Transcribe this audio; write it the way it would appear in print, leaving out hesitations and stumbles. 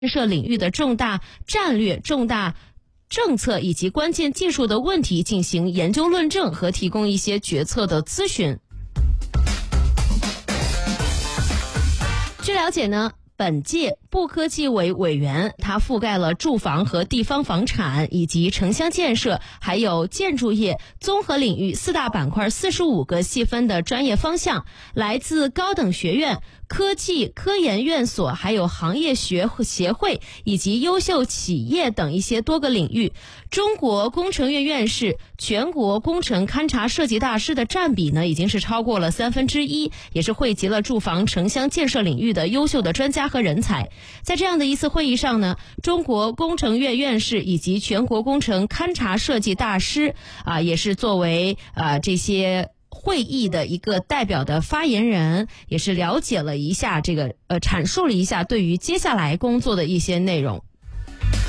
建设领域的重大战略、重大政策以及关键技术的问题进行研究论证和提供一些决策的咨询。据了解呢，本届部科技委委员他覆盖了住房和地方房产以及城乡建设还有建筑业综合领域4大板块45个细分的专业方向，来自高等学院、科技科研院所还有行业协会以及优秀企业等一些多个领域。中国工程院院士、全国工程勘察设计大师的占比呢已经是超过了1/3，也是汇集了住房城乡建设领域的优秀的专家和人才。在这样的一次会议上呢，中国工程院院士以及全国工程勘察设计大师也是作为这些会议的一个代表的发言人，也是了解了一下这个阐述了一下对于接下来工作的一些内容。